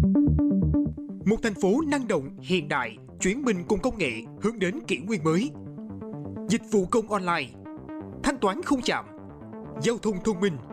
Một thành phố năng động, hiện đại, chuyển mình cùng công nghệ hướng đến kỷ nguyên mới. Dịch vụ công online, thanh toán không chạm, giao thông thông minh,